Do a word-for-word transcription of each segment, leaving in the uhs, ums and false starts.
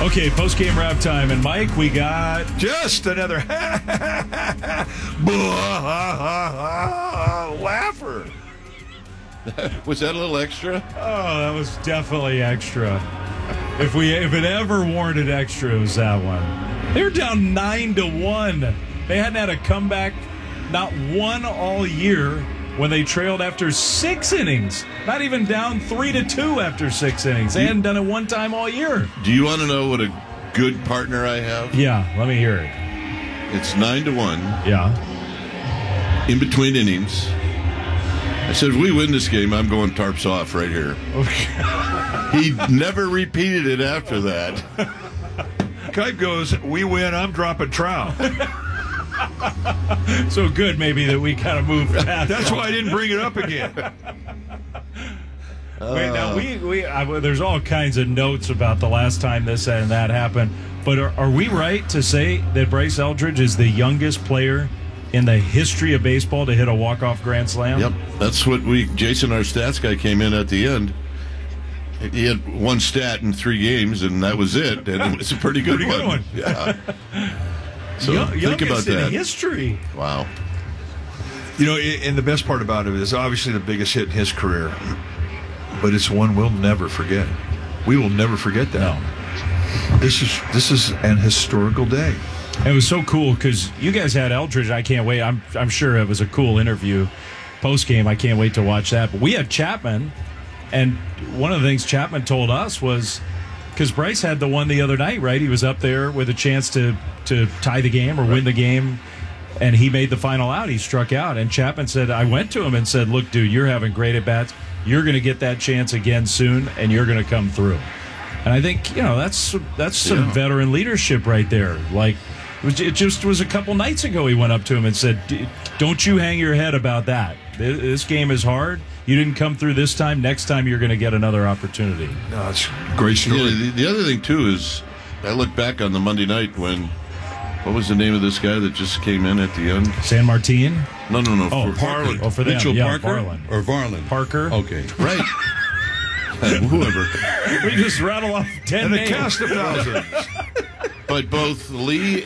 Okay, post-game wrap time. And, Mike, we got... Just another laugher. Was that a little extra? Oh, that was definitely extra. If we if it ever warranted extra, it was that one. They were down nine to one. They hadn't had a comeback, not one all year, when they trailed after six innings. Not even down three to two after six innings. They hadn't done it one time all year. Do you want to know what a good partner I have? Yeah, let me hear it. It's nine to one. Yeah. In between innings. I said, if we win this game, I'm going tarps off right here. Okay. He never repeated it after that. Kite goes, we win, I'm dropping trout. So good, maybe, that we kind of moved past. That's why I didn't bring it up again. Wait, now, we, we I, there's all kinds of notes about the last time this and that happened, but are, are we right to say that Bryce Eldridge is the youngest player in the history of baseball to hit a walk-off grand slam? Yep, that's what we, Jason, our stats guy, came in at the end. He had one stat in three games, and that was it, and it was a pretty good Pretty good one. one. Yeah. So Young, think about that. In history. Wow. You know, and the best part about it is obviously the biggest hit in his career, but it's one we'll never forget. We will never forget that. No. This is this is an historical day. It was so cool because you guys had Eldridge. I can't wait. I'm I'm sure it was a cool interview post game. I can't wait to watch that. But we had Chapman, and one of the things Chapman told us was because Bryce had the one the other night, right? He was up there with a chance to to tie the game or right. win the game, and he made the final out. He struck out, and Chapman said, "I went to him and said, look, dude, you're having great at bats. You're going to get that chance again soon, and you're going to come through." And I think you know that's that's some yeah. veteran leadership right there. Like. It just was a couple nights ago he went up to him and said, don't you hang your head about that. This game is hard. You didn't come through this time. Next time you're going to get another opportunity. No, it's a great story. Yeah, the, the other thing, too, is I look back on the Monday night when, what was the name of this guy that just came in at the end? San Martin? No, no, no. Oh, for, Parker. Oh, for them. Mitchell yeah, Parker? Varland. Or Varland? Parker. Okay. Right. Whoever. We just rattle off ten and a names. cast of thousands. But both Lee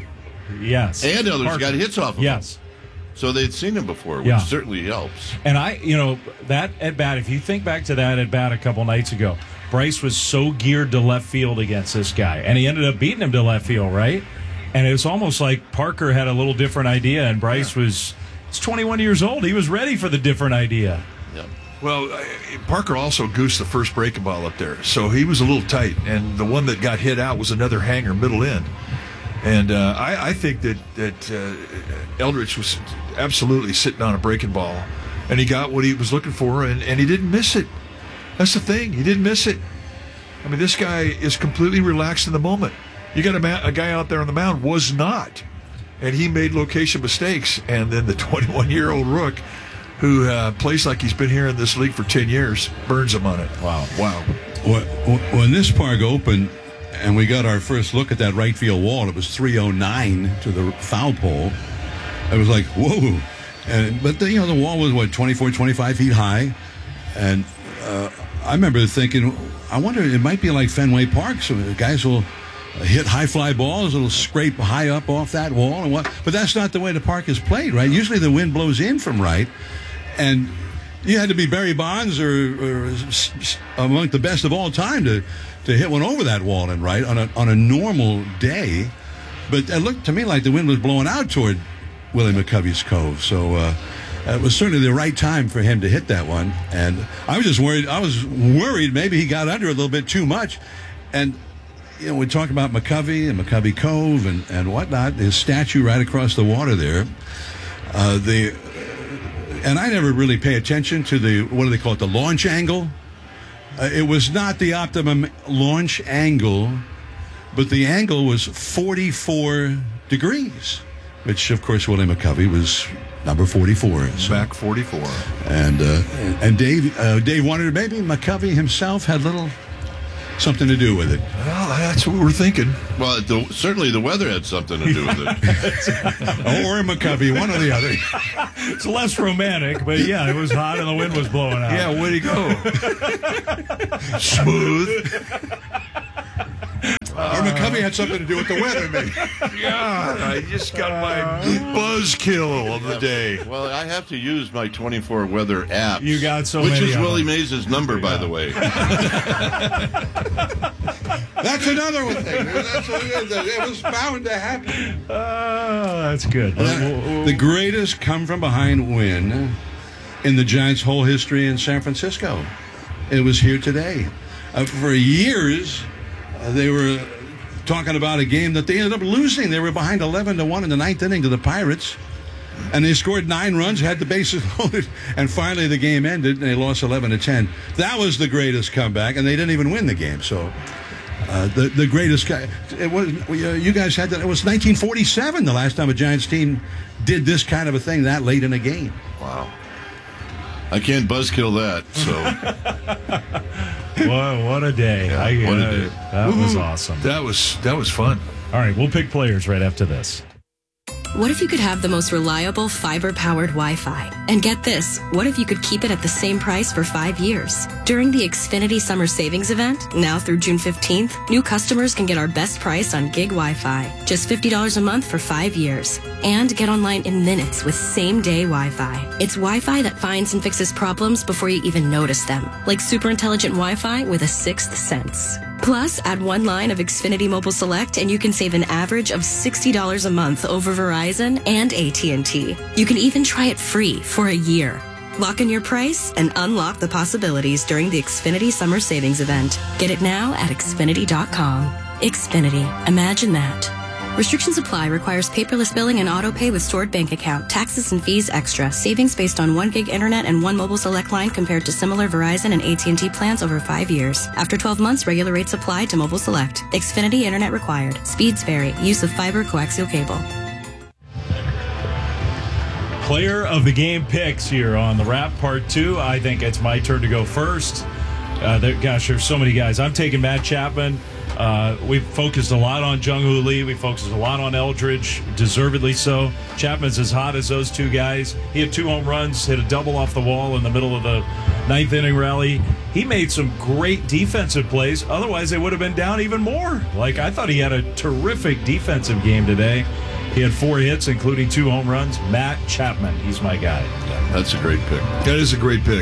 yes. and others Parker. got hits off of yes. him. So they'd seen him before, which yeah. certainly helps. And I, you know, that at bat, if you think back to that at bat a couple nights ago, Bryce was so geared to left field against this guy, and he ended up beating him to left field, right? And it was almost like Parker had a little different idea, and Bryce yeah. was he's twenty-one years old. He was ready for the different idea. Yeah. Well, uh, Parker also goosed the first breaking ball up there, so he was a little tight, and the one that got hit out was another hanger, middle end. And uh, I, I think that, that uh, Eldridge was absolutely sitting on a breaking ball, and he got what he was looking for, and, and he didn't miss it. That's the thing. He didn't miss it. I mean, this guy is completely relaxed in the moment. You got a, ma- a guy out there on the mound was not, and he made location mistakes, and then the twenty-one-year-old rook who uh, plays like he's been here in this league for ten years burns him on it. Wow. Wow. When this park opened, and we got our first look at that right field wall, it was three oh nine to the foul pole. It was like, whoa. And, but, the, you know, the wall was, what, twenty-four, twenty-five feet high. And uh, I remember thinking, I wonder, it might be like Fenway Park. So the guys will hit high fly balls, it'll scrape high up off that wall. and what. But that's not the way the park is played, right? Usually the wind blows in from right. And you had to be Barry Bonds or, or among the best of all time to to hit one over that wall and right on a on a normal day. But it looked to me like the wind was blowing out toward Willie McCovey's Cove. So uh, it was certainly the right time for him to hit that one. And I was just worried. I was worried maybe he got under a little bit too much. And, you know, we talk about McCovey and McCovey Cove and, and whatnot, his statue right across the water there. Uh, the And I never really pay attention to the, what do they call it, the launch angle. Uh, it was not the optimum launch angle, but the angle was forty-four degrees, which, of course, Willie McCovey was number forty-four. So. Back forty-four. And uh, and Dave uh, Dave wondered maybe McCovey himself had little something to do with it. Well, that's what we're thinking. Well, the, certainly the weather had something to do with it. Or McCovey, one or the other. It's less romantic, but yeah, it was hot and the wind was blowing out. Yeah, where'd he go? Smooth. Or McCovey had something to do with the weather, maybe. God, I just got my buzzkill of the day. Well, I have to use my twenty-four weather app. You got so Which many is of Willie them. Mays' number, by the way. That's another one thing. That's what it is. It was bound to happen. Oh, that's good. The greatest come-from-behind win in the Giants' whole history in San Francisco. It was here today. Uh, for years, uh, they were talking about a game that they ended up losing. They were behind eleven to one in the ninth inning to the Pirates. And they scored nine runs, had the bases loaded, and finally the game ended, and they lost eleven to ten. That was the greatest comeback, and they didn't even win the game. So, uh, the the greatest guy. It was uh, you guys had that. It was nineteen forty-seven, the last time a Giants team did this kind of a thing that late in a game. Wow. I can't buzzkill that, so. Whoa, what a day. Yeah, I, what a uh, day. That was awesome. That was that was fun. All right, we'll pick players right after this. What if you could have the most reliable fiber-powered Wi-Fi? And get this, what if you could keep it at the same price for five years? During the Xfinity Summer Savings Event, now through June fifteenth, new customers can get our best price on gig Wi-Fi. Just fifty dollars a month for five years. And get online in minutes with same-day Wi-Fi. It's Wi-Fi that finds and fixes problems before you even notice them. Like super intelligent Wi-Fi with a sixth sense. Plus, add one line of Xfinity Mobile Select and you can save an average of sixty dollars a month over Verizon and A T and T. You can even try it free for a year. Lock in your price and unlock the possibilities during the Xfinity Summer Savings Event. Get it now at Xfinity dot com. Xfinity. Imagine that. Restrictions apply. Requires paperless billing and auto pay with stored bank account. Taxes and fees extra. Savings based on one gig internet and one mobile select line compared to similar Verizon and A T and T plans over five years. After twelve months, regular rates apply to mobile select. Xfinity internet required. Speeds vary. Use of fiber coaxial cable. Player of the game picks here on the Wrap Part two. I think it's my turn to go first. Uh, there, gosh, there's so many guys. I'm taking Matt Chapman. Uh, we've focused a lot on Jung-Hoo Lee. We focused a lot on Eldridge, deservedly so. Chapman's as hot as those two guys. He had two home runs, hit a double off the wall in the middle of the ninth inning rally. He made some great defensive plays. Otherwise, they would have been down even more. Like, I thought he had a terrific defensive game today. He had four hits, including two home runs. Matt Chapman, he's my guy. That's a great pick. That is a great pick.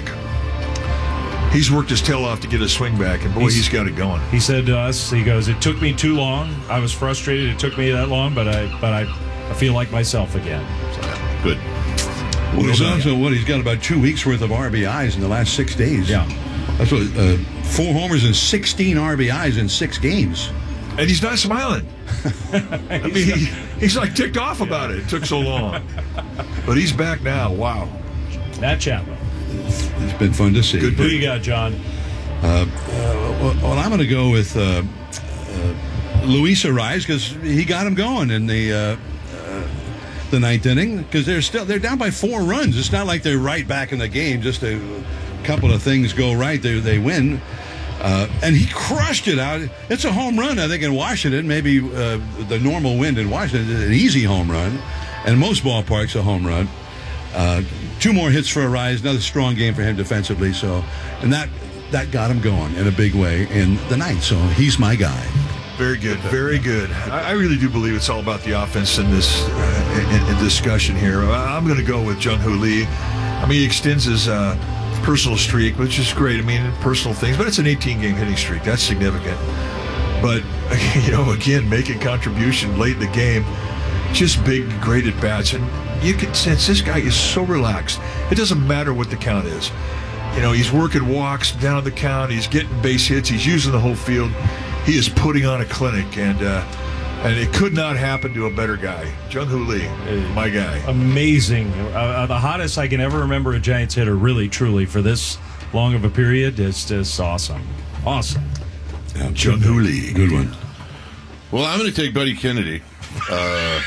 He's worked his tail off to get his swing back, and boy, he's, he's got it going. He said to us, he goes, it took me too long. I was frustrated. It took me that long, but I but I, I feel like myself again. So. Good. Well, he's also what he's got about two weeks worth of R B Is in the last six days. Yeah, that's what uh, four homers and sixteen R B Is in six games. And he's not smiling. I mean, he, he's like ticked off about it. It took so long, but he's back now. Wow, Matt Chapman. It's been fun to see. Good. Who you got, John? Uh, uh, well, I'm going to go with uh, uh, Luis Ariz because he got him going in the uh, uh, the ninth inning. Because they're still they're down by four runs. It's not like they're right back in the game. Just a couple of things go right, they they win. Uh, and he crushed it out. It's a home run, I think, in Washington. Maybe uh, the normal wind in Washington is an easy home run, and most ballparks a home run. Uh, two more hits for Ariz, another strong game for him defensively. So, and that that got him going in a big way in the ninth. So he's my guy. Very good, very good. I, I really do believe it's all about the offense in this uh, in, in discussion here. I'm going to go with Jung-Hoo Lee. I mean, he extends his uh, personal streak, which is great. I mean, personal things, but it's an eighteen-game hitting streak. That's significant. But, you know, again, making contribution late in the game, just big, great at-bats. And you can sense this guy is so relaxed. It doesn't matter what the count is. You know, he's working walks down the count. He's getting base hits. He's using the whole field. He is putting on a clinic, and uh, and it could not happen to a better guy. Jung-Hoo Lee, my guy. Amazing. Uh, the hottest I can ever remember a Giants hitter, really, truly, for this long of a period. Is just awesome. Awesome. Yeah, Jung-Hoo Lee. Good one. Well, I'm going to take Buddy Kennedy. Uh,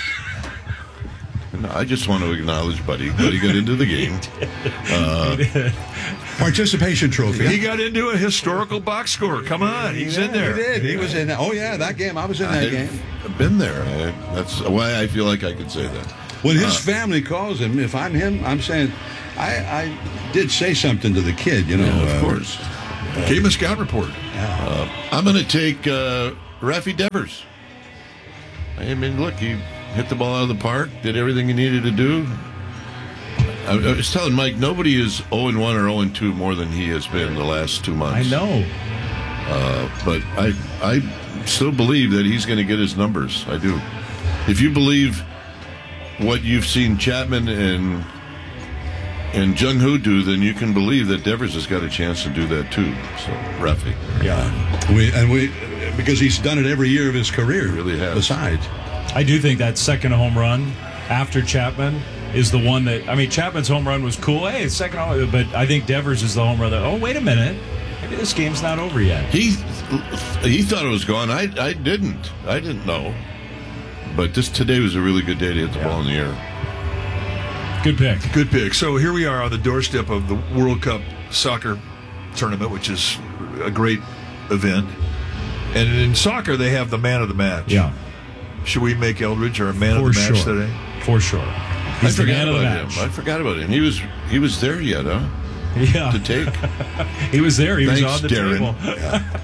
no, I just want to acknowledge Buddy. Buddy got into the game. Uh, Participation trophy. He got into a historical box score. Come on, he's yeah, in there. He did. He was in. Oh yeah, that game. I was in that I've game. been there. I, that's why I feel like I could say that. When his uh, family calls him, if I'm him, I'm saying, I, I did say something to the kid. You know, yeah, of uh, course. Gave him a scout report. Uh, I'm going to take uh, Rafi Devers. I mean, look, he hit the ball out of the park, did everything he needed to do. I, I was telling Mike, nobody is oh and one or oh and two more than he has been the last two months. I know. Uh, but I, I still believe that he's going to get his numbers. I do. If you believe what you've seen Chapman and and Jung Ho do, then you can believe that Devers has got a chance to do that too. So, Rafi. Yeah. We, and we, because he's done it every year of his career. He really has. Besides. I do think that second home run after Chapman is the one that, I mean, Chapman's home run was cool. Hey, it's second home, but I think Devers is the home run that, oh, wait a minute. Maybe this game's not over yet. He he thought it was gone. I I didn't. I didn't know. But this today was a really good day to hit the yeah. ball in the air. Good pick. Good pick. So here we are on the doorstep of the World Cup soccer tournament, which is a great event. And in soccer, they have the man of the match. Yeah. Should we make Eldridge our man For of the match sure. today? For sure. He's the man of the match. Him. I forgot about him. He was he was there yet, huh? Yeah. To take. He was there. He Thanks, was on the Darren. table. Yeah.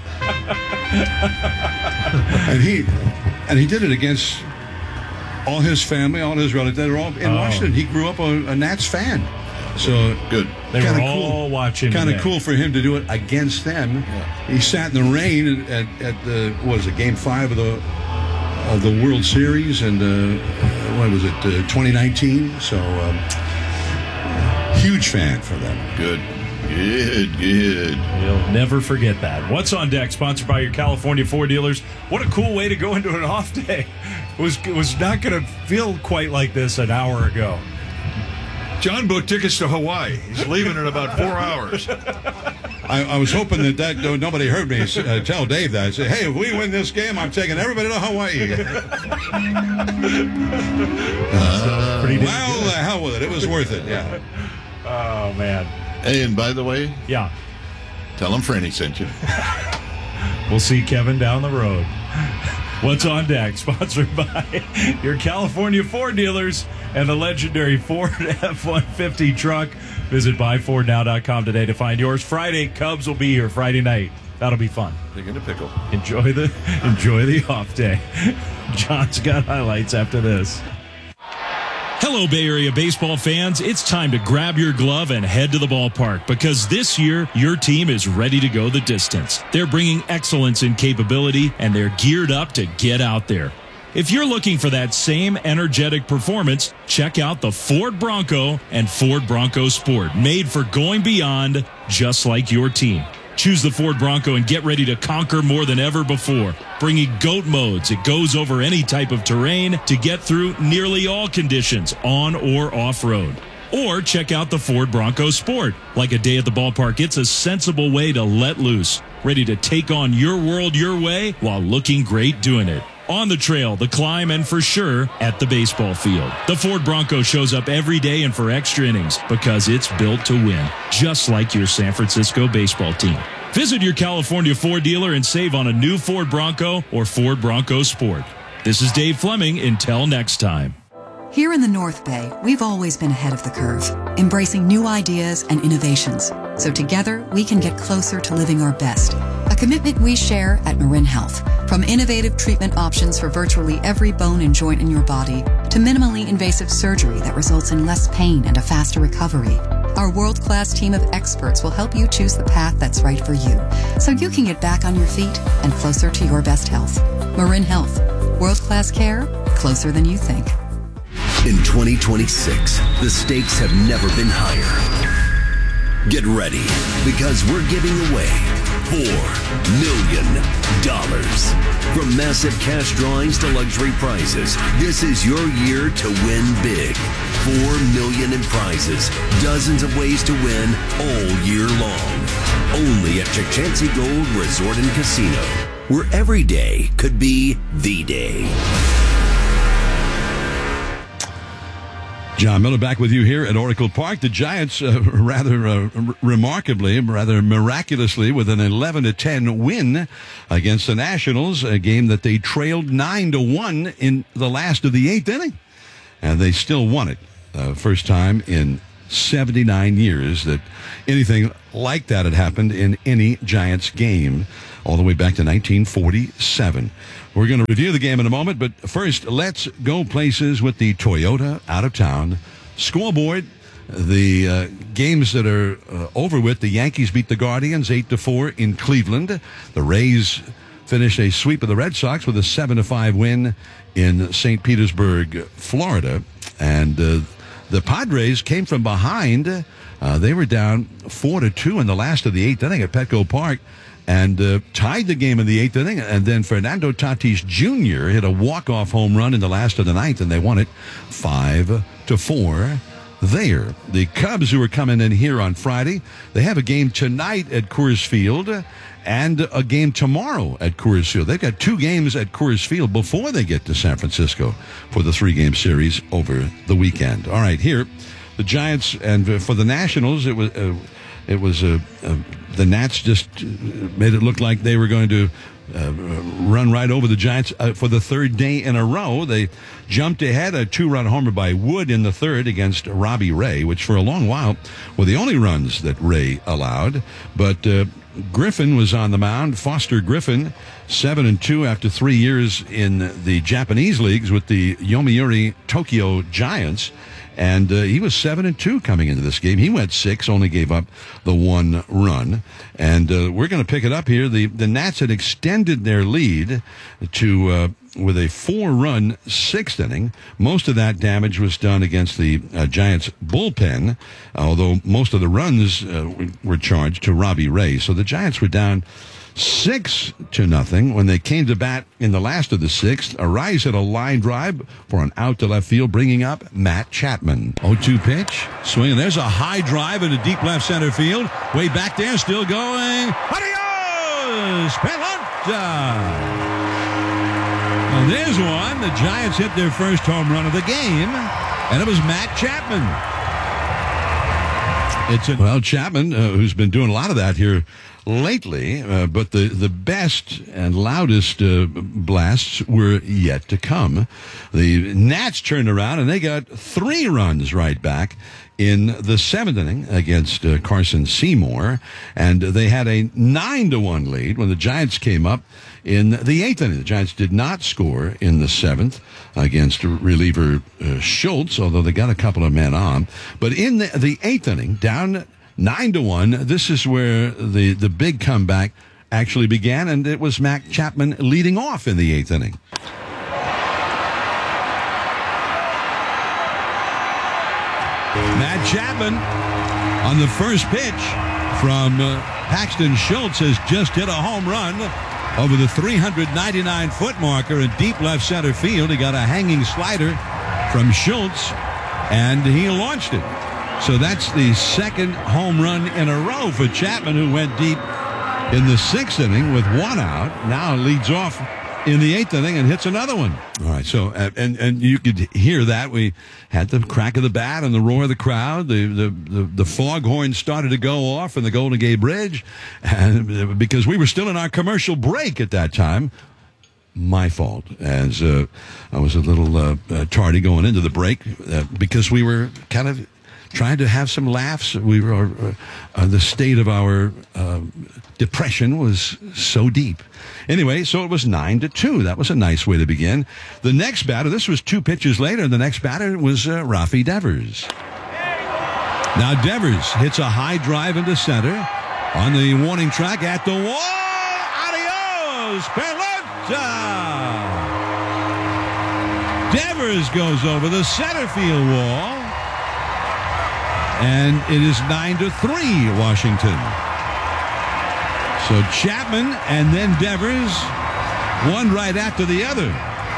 and he and he did it against all his family, all his relatives. They were all in Oh. Washington. He grew up a, a Nats fan. So good. They were Kinda all cool. watching. Kind of today. cool for him to do it against them. Yeah. He sat in the rain at, at the what was it, Game Five of the of the World Series, and uh, what was it, uh, twenty nineteen? So um, huge fan for them. Good. Good, good. You'll never forget that. What's on Deck, sponsored by your California Ford dealers. What a cool way to go into an off day. It was, it was not going to feel quite like this an hour ago. John booked tickets to Hawaii. He's leaving in about four hours. I, I was hoping that, that no, nobody heard me uh, tell Dave that. I said, hey, if we win this game, I'm taking everybody to Hawaii. uh, Pretty well, the hell with it. It was worth it, yeah. Oh, man. Hey, and by the way, Yeah. tell him Franny sent you. We'll see Kevin down the road. What's on Deck, sponsored by your California Ford dealers and the legendary Ford F one fifty truck. Visit buy ford now dot com today to find yours. Friday, Cubs will be here Friday night. That'll be fun. Taking a pickle. Enjoy the enjoy the off day. John's got highlights after this. Hello, Bay Area baseball fans. It's time to grab your glove and head to the ballpark because this year, your team is ready to go the distance. They're bringing excellence in capability, and they're geared up to get out there. If you're looking for that same energetic performance, check out the Ford Bronco and Ford Bronco Sport, made for going beyond, just like your team. Choose the Ford Bronco and get ready to conquer more than ever before. Bringing GOAT modes, it goes over any type of terrain to get through nearly all conditions, on or off-road. Or check out the Ford Bronco Sport. Like a day at the ballpark, it's a sensible way to let loose. Ready to take on your world your way while looking great doing it. On the trail, the climb, and for sure, at the baseball field. The Ford Bronco shows up every day and for extra innings because it's built to win, just like your San Francisco baseball team. Visit your California Ford dealer and save on a new Ford Bronco or Ford Bronco Sport. This is Dave Fleming. Until next time. Here in the North Bay, we've always been ahead of the curve, embracing new ideas and innovations. So together, we can get closer to living our best. A commitment we share at Marin Health. From innovative treatment options for virtually every bone and joint in your body, to minimally invasive surgery that results in less pain and a faster recovery. Our world-class team of experts will help you choose the path that's right for you, so you can get back on your feet and closer to your best health. Marin Health. World-class care, closer than you think. In twenty twenty-six, the stakes have never been higher. Get ready, because we're giving away four million dollars. From massive cash drawings to luxury prizes, this is your year to win big. four million dollars in prizes, dozens of ways to win all year long. Only at Chichansi Gold Resort and Casino, where every day could be the day. John Miller back with you here at Oracle Park. The Giants, uh, rather uh, r- remarkably, rather miraculously, with an eleven to ten win against the Nationals, a game that they trailed nine to one in the last of the eighth inning. And they still won it. Uh, first time in seventy-nine years that anything like that had happened in any Giants game, all the way back to nineteen forty-seven. We're going to review the game in a moment, but first, let's go places with the Toyota out-of-town scoreboard. The uh, games that are uh, over with, the Yankees beat the Guardians eight to four in Cleveland. The Rays finished a sweep of the Red Sox with a seven to five win in Saint Petersburg, Florida. And uh, the Padres came from behind. Uh, they were down four to two in the last of the eighth inning at Petco Park and uh, tied the game in the eighth inning. And then Fernando Tatis Junior hit a walk-off home run in the last of the ninth, and they won it five to four. There. The Cubs, who are coming in here on Friday, they have a game tonight at Coors Field and a game tomorrow at Coors Field. They've got two games at Coors Field before they get to San Francisco for the three-game series over the weekend. All right, here, the Giants, and for the Nationals, it was uh, it was uh, uh, the Nats just made it look like they were going to Uh, run right over the Giants uh, for the third day in a row. They jumped ahead, a two-run homer by Wood in the third against Robbie Ray, which for a long while were the only runs that Ray allowed. But uh, Griffin was on the mound. Foster Griffin, seven and two after three years in the Japanese leagues with the Yomiuri Tokyo Giants. And uh, he was seven and two coming into this game. He went six, only gave up the one run. And uh, we're going to pick it up here. The the Nats had extended their lead to uh, with a four-run sixth inning. Most of that damage was done against the uh, Giants bullpen, although most of the runs uh, were charged to Robbie Ray. So the Giants were down Six to nothing when they came to bat in the last of the sixth. Arise hit a line drive for an out to left field, bringing up Matt Chapman. oh two pitch, swing. There's a high drive into deep left center field. Way back there, still going. Adios, Pelota. Well, there's one. The Giants hit their first home run of the game, and it was Matt Chapman. It's a, well, Chapman, uh, who's been doing a lot of that here lately, uh, but the, the best and loudest uh, blasts were yet to come. The Nats turned around, and they got three runs right back in the seventh inning against uh, Carson Seymour, and they had a nine to one lead when the Giants came up in the eighth inning. The Giants did not score in the seventh against reliever uh, Schultz, although they got a couple of men on. But in the, the eighth inning, down nine to one, this is where the, the big comeback actually began, and it was Matt Chapman leading off in the eighth inning. Matt Chapman on the first pitch from uh, Paxton Schultz has just hit a home run over the three hundred ninety-nine foot marker in deep left center field. He got a hanging slider from Schultz, and he launched it. So that's the second home run in a row for Chapman, who went deep in the sixth inning with one out. Now leads off in the eighth inning and hits another one. All right, so, and and you could hear that. We had the crack of the bat and the roar of the crowd. The the, the, the foghorn started to go off in the Golden Gate Bridge, and because we were still in our commercial break at that time. My fault, as uh, I was a little uh, uh, tardy going into the break uh, because we were kind of trying to have some laughs. We were uh, uh, the state of our uh, depression was so deep. Anyway, so it was nine to two. That was a nice way to begin. The next batter, this was two pitches later. The next batter was uh, Rafi Devers. Now Devers hits a high drive into center on the warning track at the wall. Adios, Pelota. Devers goes over the center field wall. And it is nine to three, Washington. So Chapman and then Devers, one right after the other.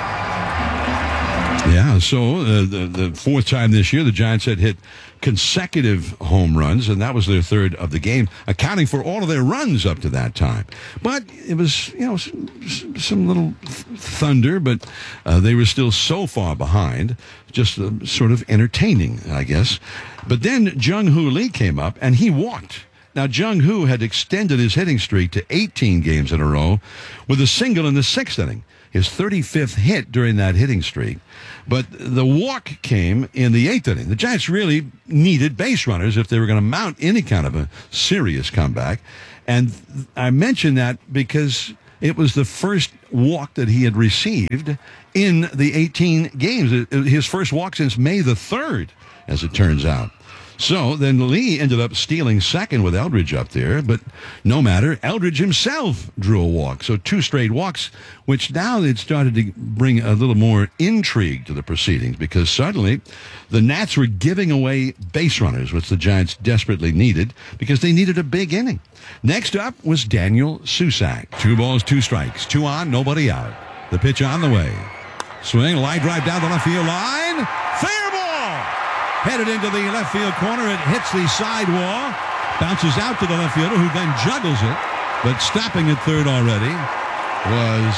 Yeah, so uh, the, the fourth time this year, the Giants had hit consecutive home runs, and that was their third of the game, accounting for all of their runs up to that time. But it was, you know, some, some little thunder, but uh, they were still so far behind, just uh, sort of entertaining, I guess. But then Jung-Hoo Lee came up, and he walked. Now, Jung-Hoo had extended his hitting streak to eighteen games in a row with a single in the sixth inning. his thirty-fifth hit during that hitting streak. But the walk came in the eighth inning. The Giants really needed base runners if they were going to mount any kind of a serious comeback. And I mention that because it was the first walk that he had received in the eighteen games. His first walk since May the third, as it turns out. So then Lee ended up stealing second with Eldridge up there, but no matter. Eldridge himself drew a walk. So two straight walks, which now it started to bring a little more intrigue to the proceedings because suddenly the Nats were giving away base runners, which the Giants desperately needed because they needed a big inning. Next up was Daniel Susac. Two balls, two strikes. Two on, nobody out. The pitch on the way. Swing, line drive down the left field line. Fair ball! Headed into the left field corner. It hits the side wall. Bounces out to the left fielder, who then juggles it. But stopping at third already was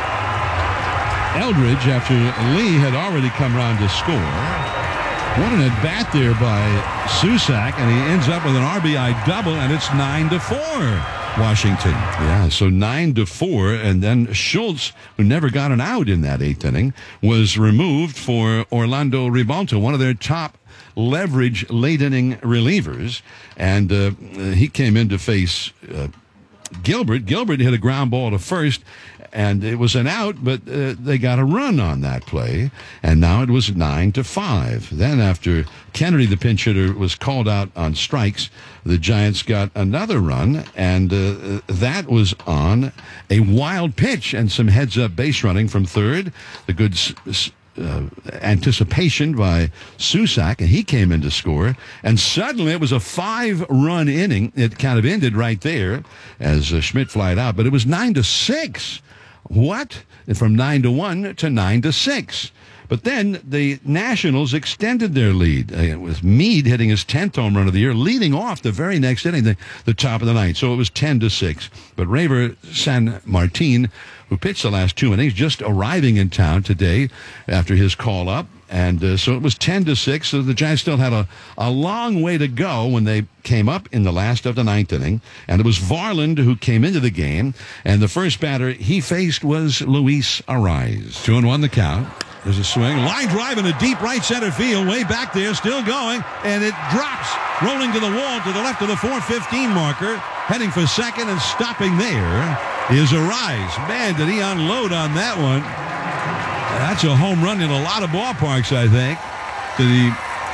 Eldridge after Lee had already come around to score. What an at-bat there by Susac, and he ends up with an R B I double, and it's nine to four, Washington. Yeah, so nine to four, and then Schultz, who never got an out in that eighth inning, was removed for Orlando Ribalta, one of their top leverage late inning relievers, and uh, he came in to face uh, Gilbert. Gilbert hit a ground ball to first, and it was an out, but uh, they got a run on that play, and now it was nine to five. Then after Kennedy, the pinch hitter, was called out on strikes, the Giants got another run, and uh, that was on a wild pitch and some heads-up base running from third. The good s- Uh, anticipation by Susac, and he came in to score, and suddenly it was a five-run inning. It kind of ended right there as uh, Schmidt flied out, but it was nine to six. What? From nine to one to nine to six. But then the Nationals extended their lead uh, with Meade hitting his tenth home run of the year, leading off the very next inning, the, the top of the ninth. So it was ten to six. But Raver San Martin, who pitched the last two innings, just arriving in town today after his call-up. And uh, so it was ten to six. So the Giants still had a, a long way to go when they came up in the last of the ninth inning. And it was Varland who came into the game. And the first batter he faced was Luis Arraez. Two and one the count. There's a swing. Line drive in a deep right center field. Way back there, still going. And it drops, rolling to the wall to the left of the four fifteen marker. Heading for second and stopping there is Arraez. Man, did he unload on that one. That's a home run in a lot of ballparks, I think. To the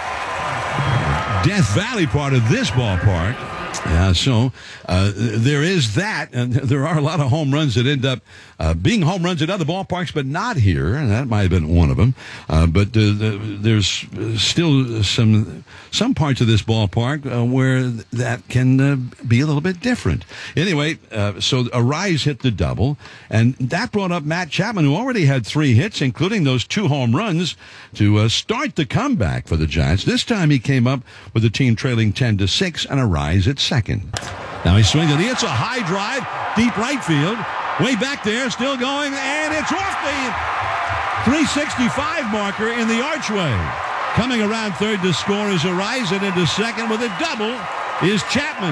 Death Valley part of this ballpark. Yeah, so uh, there is that, and there are a lot of home runs that end up uh, being home runs at other ballparks, but not here, and that might have been one of them. Uh, but uh, the, there's still some some parts of this ballpark uh, where that can uh, be a little bit different. Anyway, uh, so Arraez hit the double, and that brought up Matt Chapman, who already had three hits, including those two home runs, to uh, start the comeback for the Giants. This time he came up with the team trailing ten to six, and Arraez at second. Now he swings it. He hits a high drive, deep right field. Way back there, still going, and it's off the three sixty-five marker in the archway. Coming around third to score is Arraez, and into second with a double is Chapman.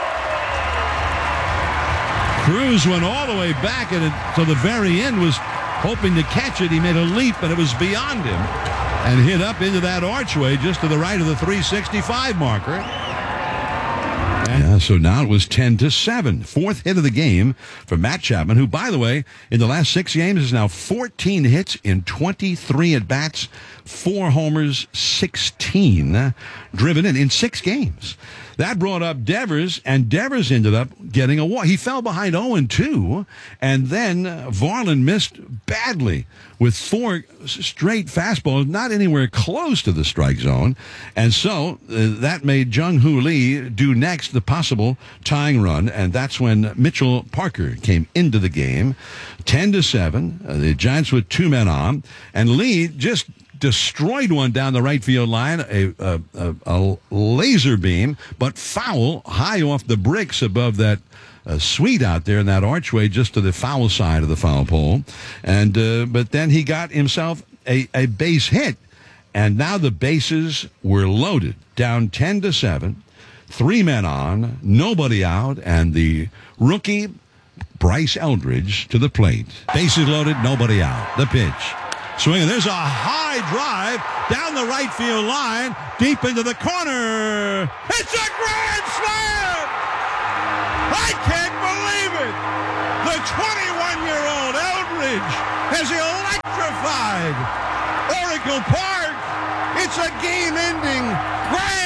Cruz went all the way back, and to the very end was hoping to catch it. He made a leap, but it was beyond him, and hit up into that archway just to the right of the three sixty-five marker. Yeah, so now it was ten to seven. Fourth hit of the game for Matt Chapman, who, by the way, in the last six games is now fourteen hits in twenty-three at-bats, four homers, sixteen driven in in six games. That brought up Devers, and Devers ended up getting a walk. He fell behind oh and two, and then Varland missed badly with four straight fastballs, not anywhere close to the strike zone. And so uh, that made Jung-Hoo Lee do next the possible tying run, and that's when Mitchell Parker came into the game. ten to seven, uh, the Giants with two men on, and Lee just destroyed one down the right field line, a, a, a, a laser beam, but foul, high off the bricks above that uh, suite out there in that archway, just to the foul side of the foul pole. And uh, but then he got himself a, a base hit, and now the bases were loaded, down ten to seven, three men on, nobody out, and the rookie Bryce Eldridge to the plate. Bases loaded, nobody out. The pitch. Swinging. There's a high drive down the right field line, deep into the corner. It's a grand slam! I can't believe it! The twenty-one-year-old Eldridge has electrified Oracle Park. It's a game-ending grand